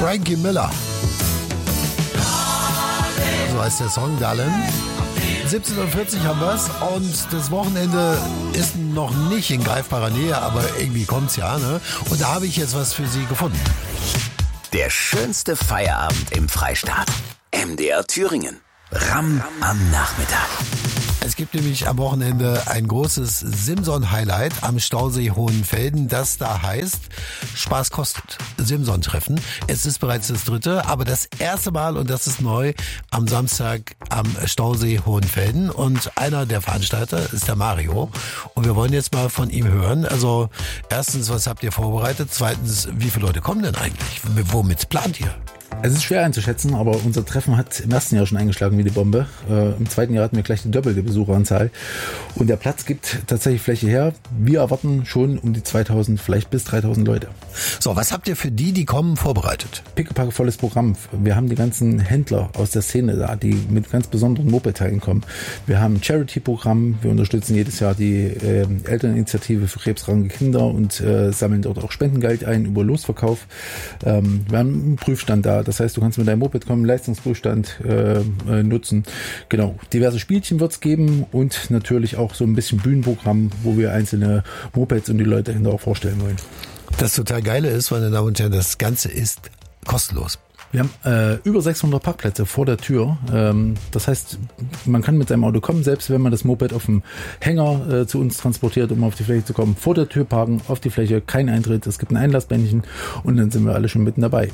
Frankie Miller. So heißt der Song, Darling. 17:40 Uhr haben wir's und das Wochenende ist noch nicht in greifbarer Nähe, aber irgendwie kommt's ja, ne? Und da habe ich jetzt was für Sie gefunden. Der schönste Feierabend im Freistaat. MDR Thüringen. Ram am Nachmittag. Es gibt nämlich am Wochenende ein großes Simson-Highlight am Stausee Hohenfelden, das da heißt Spaß kostet. Simson-Treffen. Es ist bereits das 3., aber das erste Mal, und das ist neu, am Samstag am Stausee Hohenfelden. Und einer der Veranstalter ist der Mario. Und wir wollen jetzt mal von ihm hören. Also erstens, was habt ihr vorbereitet? Zweitens, wie viele Leute kommen denn eigentlich? Womit plant ihr? Es ist schwer einzuschätzen, aber unser Treffen hat im ersten Jahr schon eingeschlagen wie die Bombe. Im zweiten Jahr hatten wir gleich die doppelte Besucheranzahl. Und der Platz gibt tatsächlich Fläche her. Wir erwarten schon um die 2000, vielleicht bis 3000 Leute. So, was habt ihr für die kommen, vorbereitet? Pickepacke volles Programm. Wir haben die ganzen Händler aus der Szene da, die mit ganz besonderen Moped-Teilen kommen. Wir haben ein Charity-Programm. Wir unterstützen jedes Jahr die Elterninitiative für krebskranke Kinder und sammeln dort auch Spendengeld ein über Losverkauf. Wir haben einen Prüfstand da. Das heißt, du kannst mit deinem Moped kommen, Leistungsprüfstand nutzen. Genau, diverse Spielchen wird es geben und natürlich auch so ein bisschen Bühnenprogramm, wo wir einzelne Mopeds und die Leute dahinter auch vorstellen wollen. Das total Geile ist, meine Damen und Herren, das Ganze ist kostenlos. Wir haben über 600 Parkplätze vor der Tür. Das heißt, man kann mit seinem Auto kommen, selbst wenn man das Moped auf dem Hänger zu uns transportiert, um auf die Fläche zu kommen. Vor der Tür parken, auf die Fläche, kein Eintritt. Es gibt ein Einlassbändchen und dann sind wir alle schon mitten dabei.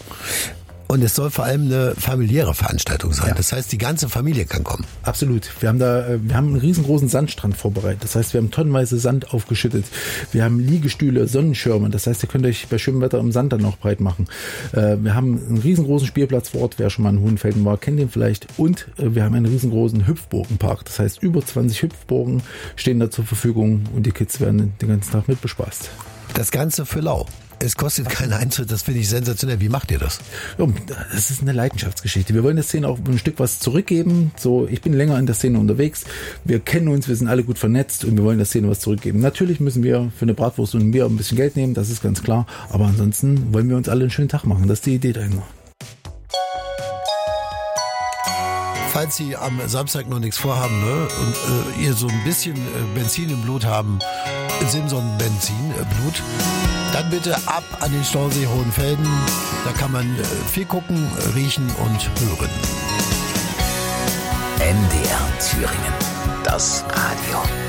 Und es soll vor allem eine familiäre Veranstaltung sein. Ja. Das heißt, die ganze Familie kann kommen. Absolut. Wir haben einen riesengroßen Sandstrand vorbereitet. Das heißt, wir haben tonnenweise Sand aufgeschüttet. Wir haben Liegestühle, Sonnenschirme. Das heißt, ihr könnt euch bei schönem Wetter im Sand dann noch breit machen. Wir haben einen riesengroßen Spielplatz vor Ort. Wer schon mal in Hohenfelden war, kennt den vielleicht. Und wir haben einen riesengroßen Hüpfburgenpark. Das heißt, über 20 Hüpfburgen stehen da zur Verfügung und die Kids werden den ganzen Tag mit bespaßt. Das Ganze für lau. Es kostet keinen Eintritt, das finde ich sensationell. Wie macht ihr das? Ja, das ist eine Leidenschaftsgeschichte. Wir wollen der Szene auch ein Stück was zurückgeben. So, ich bin länger in der Szene unterwegs. Wir kennen uns, wir sind alle gut vernetzt und wir wollen der Szene was zurückgeben. Natürlich müssen wir für eine Bratwurst und ein Bier ein bisschen Geld nehmen, das ist ganz klar. Aber ansonsten wollen wir uns alle einen schönen Tag machen. Das ist die Idee dahinter. Falls Sie am Samstag noch nichts vorhaben, ne, und ihr so ein bisschen Benzin im Blut haben, Simson-Benzin, Blut, dann bitte ab an den Stausee Hohenfelden. Da kann man viel gucken, riechen und hören. MDR Thüringen. Das Radio.